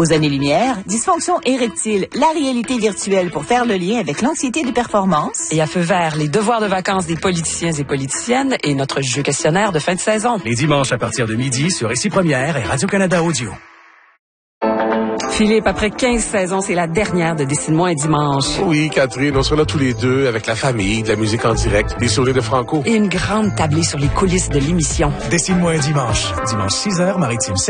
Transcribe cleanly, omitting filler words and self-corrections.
Aux années-lumière, dysfonction érectile, la réalité virtuelle pour faire le lien avec l'anxiété de performance. Et à feu vert, les devoirs de vacances des politiciens et politiciennes et notre jeu questionnaire de fin de saison. Les dimanches à partir de midi sur Ici Première et Radio-Canada Audio. Philippe, après 15 saisons, c'est la dernière de Dessine-moi un dimanche. Oui, Catherine, on sera là tous les deux avec la famille, de la musique en direct, des sourires de Franco. Et une grande tablée sur les coulisses de l'émission. Dessine-moi un dimanche. Dimanche 6h, Maritime